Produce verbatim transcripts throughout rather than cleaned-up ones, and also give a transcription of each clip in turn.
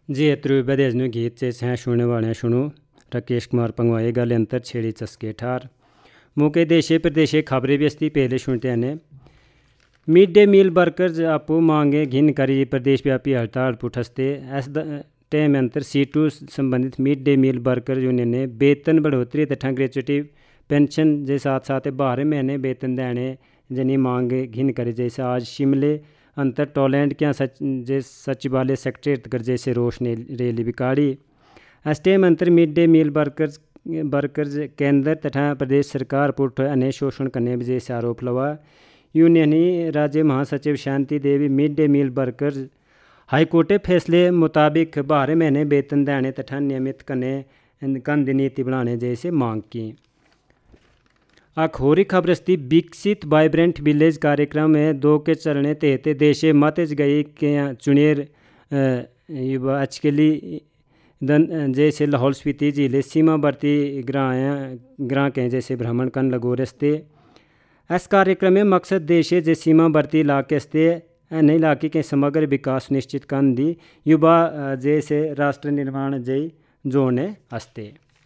जी अत्रु बदेजनु गीत से हैं सुनने वाले सुनो राकेश कुमार पंगवाए गल अंतर छेड़ी चस्के ठार मुके देशे प्रदेशे खबरें व्यस्ती पहले सुनते हैं। मिड डे मील वर्कर्स आपो मांगे घिन करी प्रदेश व्यापी हड़ताल पुठस्ते एस टाइम अंतर सीटू संबंधित mid day meal worker union ने वेतन बढ़ोतरी तथा ग्रेचुटी पेंशन के साथ साथ बारह महीने वेतन देने जनी मांग घिन करी जैसे आज शिमले अंतर टोलैंड क्या सच जे सचिवालय सेक्रेटरीट कर जैसे रोश ने रैली बिकाड़ी एस टाइम अंतर mid day meal workers workers केंद्र तथा प्रदेश सरकार पुट अने शोषण करने जैसे आरोप लगा। यूनियनी राज्य महासचिव Shanti Devi mid day meal workers high court फैसले मुताबिक बारह महीने वेतन देने तथा नियमित करने कंद नीति बनाने जैसे मांग की। अखोरी खबरस्ती विकसित वाइब्रेंट विलेज कार्यक्रम में दो के चलने तहते देशे मतज गई के चुनेर अचकली दन जैसे लाहौल स्पीति जिले सीमावर्ती ग्रां ग्रां के जैसे भ्रमण कन लगो रस्ते इस कार्यक्रम में मकसद देशे जे सीमावर्ती इलाके स्ते अने इलाके के समग्र विकास निश्चित कर दी युवा जैसे राष्ट्र निर्माण जय जोड़ने अस्ते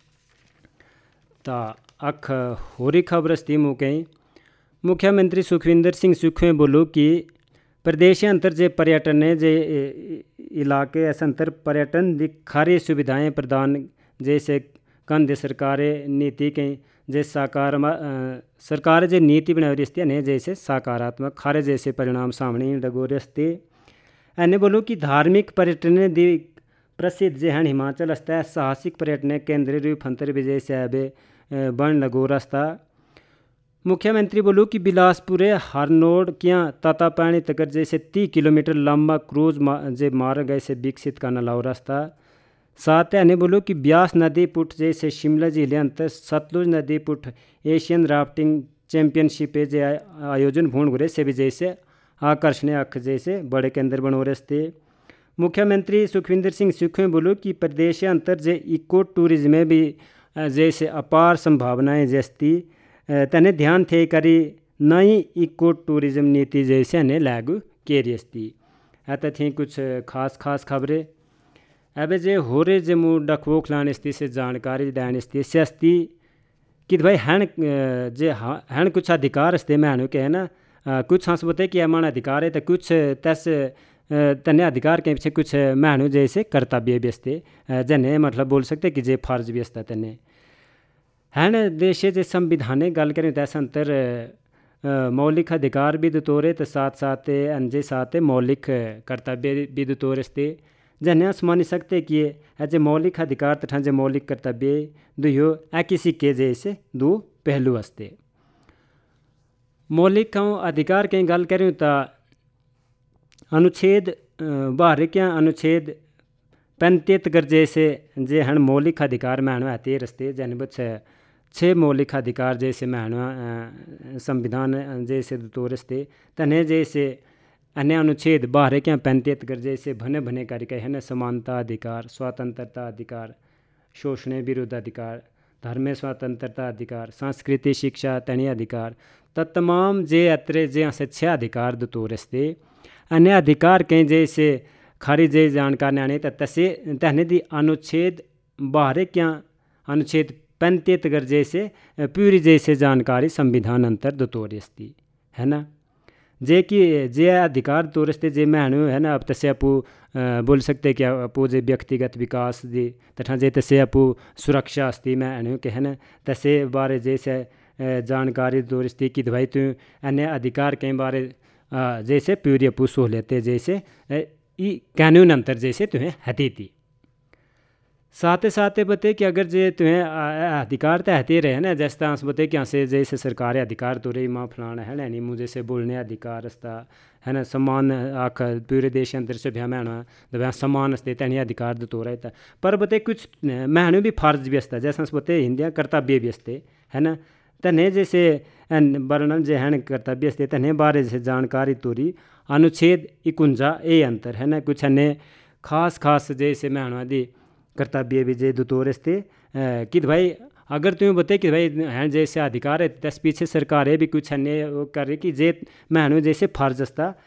ता अख होरी खबरस्ती मुके मुख्यमंत्री सुखविंदर सिंह सुखे बोलो कि प्रदेश अंतर जे पर्यटन ने जे इलाके ऐसे अंतर पर्यटन दी खारी सुविधाएं प्रदान जैसे कंद सरकार नीति के जे साकार सरकार जे नीति बना रिश्ते ने जैसे सकारात्मक खारे जैसे परिणाम सामने लगो रिश्ते एने बोलो कि धार्मिक पर्यटन दी प्रसिद्ध जे हैं हिमाचल अस्ता साहसिक पर्यटन केंद्र रूप अंतर विजय से बन लगो रास्ता। मुख्यमंत्री बोलो कि बिलासपुरे हरनोड क्या तातापानी तक जैसे तीस किलोमीटर लंबा क्रूज मा, जे मार्ग ऐसे विकसित करना लाओ रास्ता। साथ ही बोलो कि ब्यास नदी पुट जैसे शिमला जिले अंतर सतलुज नदी पुट एशियन राफ्टिंग चैंपियनशिप जे आयोजन भूण गुरे से भी जैसे आकर्षण अख जैसे बड़े केंद्र बनो रस्ते। मुख्यमंत्री सुखविंदर सिंह सुखे बोलो कि प्रदेश अंतर जे इको टूरिज्म में भी जैसे अपार संभावनाएं जस्ती तने ध्यान थे करी नई इको टूरिज्म नीति जैसे ने लागू केरियस्ती ऐता थी कुछ खास खास खबरें अब जे हो रे जे मु डकवो खिलाने से जानकारी देने स्ती कि भाई हैन जे हैन कुछ अधिकार अस्ते मैं के है ना कुछ हंस बोते कि हमारा अधिकार है तो कुछ तस तने अधिकार के पीछे कुछ मैनू जैसे कर्तव्य भी अस्ते जने मतलब बोल सकते कि जे फर्ज भी अस्ता तने है न देशे जे संविधान गल करें तैस अंतर मौलिक अधिकार भी दतोरे तो साथ साथ अंजे साथ मौलिक कर्तव्य भी दतोरस्ते जने मानी सकते कि जे मौलिक अधिकार तथा जे मौलिक कर्तव्य दुयो ए किसी के जैसे दो पहलू अस्ते। मौलिक अधिकार के गल करें तो अनुच्छेद बारह क्या अनुच्छेद पैंतीस कर जैसे जे हन मौलिक अधिकार मैनो आते रस्ते जन बच्च छः मौलिक अधिकार जैसे मैनो संविधान जैसे तो रस्ते तने जैसे अन्य अनुच्छेद बारह क्या पैंतीस कर जैसे भने भने करके है न समानता अधिकार स्वतंत्रता अधिकार शोषण विरुद्ध अधिकार धर्म स्वतंत्रता अधिकार संस्कृति शिक्षा तनी अधिकार तमाम जे अत्र जे छः अधिकार दो रस्ते अन्य अधिकार के जैसे खारी जे जानकार ने तसे तहने दी अनुच्छेद बारह क्या अनुच्छेद पैंतीस कर जैसे पूरी जैसे जानकारी संविधान अंतर दोतोरस्ती है ना जे कि जे अधिकार तोरस्ते जे मैनू है ना अब तसे अपू बोल सकते क्या अपू जे व्यक्तिगत विकास दी तथा जे तसे अपू सुरक्षा अस्ती मैनू के है ना तसे बारे जैसे जानकारी तोरस्ती कि भाई तू अन्य अधिकार के बारे जैसे पूरी अपू सहूलियतें जैसे ई कानून अंतर जैसे तुम्हें हती थी साथ साथ बते कि अगर जे तुम्हें अधिकार तो हती रहे ना जैसे तांस बते कि से जैसे सरकारी अधिकार तो रही माँ फलाना है ना नहीं मुझे से बोलने अधिकार रस्ता है ना समान आख पूरे देश अंतर से भ्या मैना तो समान अस्ते तनी अधिकार तो रहे था पर बते कुछ मैनू भी फर्ज भी अस्ता जैसे बते हिंदिया कर्तव्य भी अस्ते है ना तने जैसे वर्णन जे हैं कर्तव्य अस्ते तने बारे जैसे जानकारी तोरी अनुच्छेद इकुंजा ए अंतर है ना कुछ अन्य खास खास जैसे मैनवा दी कर्तव्य भी जे दुतोरस्ते कि भाई अगर तुम्हें बताए कि भाई हैं जैसे अधिकार है तस पीछे सरकार है भी कुछ अन्य वो कर रही कि जे मैनू जैसे फर्ज अस्ता